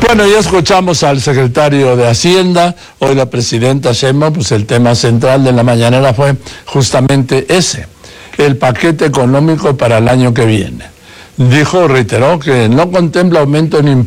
Bueno, ya escuchamos al secretario de Hacienda, hoy la presidenta Sheinbaum, pues el tema central de la mañanera fue justamente ese, el paquete económico para el año que viene. Reiteró que no contempla aumento en impuestos